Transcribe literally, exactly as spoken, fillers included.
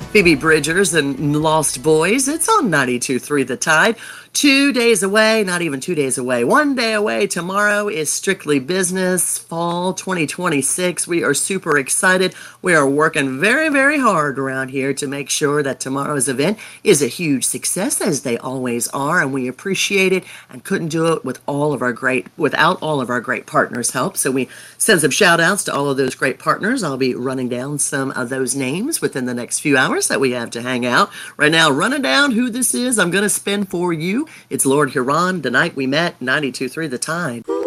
Phoebe Bridgers and Lost Boys. It's on ninety-two point three The Tide. Two days away, not even two days away, one day away. Tomorrow is Strictly Business, fall twenty twenty-six. We are super excited. We are working very, very hard around here to make sure that tomorrow's event is a huge success, as they always are, and we appreciate it and couldn't do it with all of our great, without all of our great partners' help. So we send some shout outs to all of those great partners. I'll be running down some of those names within the next few hours that we have to hang out. Right now, running down who this is, I'm going to spin for you. It's Lord Huron. The night we met, ninety-two point three The Tide.